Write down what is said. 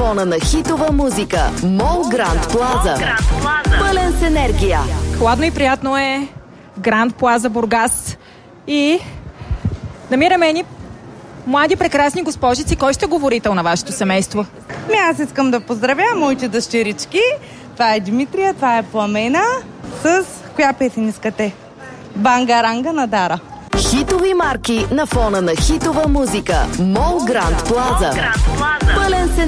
фона на хитова музика. Мол Гранд Плаза. Пълен с енергия. Хладно и приятно е Гранд Плаза Бургас. И намираме едни млади прекрасни госпожици. Кой ще е говорител на вашето семейство? Аз искам да поздравя моите дъщерички. Това е Димитрия, това е Пламена. С коя песен искате? Бангаранга на Дара. Хитови марки на фона на хитова музика. Мол Гранд Плаза. Пълен с